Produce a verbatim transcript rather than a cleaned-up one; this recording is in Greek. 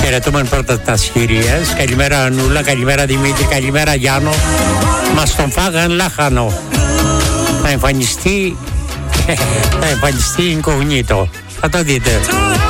χαιρετούμε πρώτα τα σχηρίες. Καλημέρα Ανούλα, καλημέρα Δημήτρη, καλημέρα Γιάννο. Μας τον φάγαν λάχανο. Θα εμφανιστεί, θα εμφανιστεί incognito. Θα το δείτε.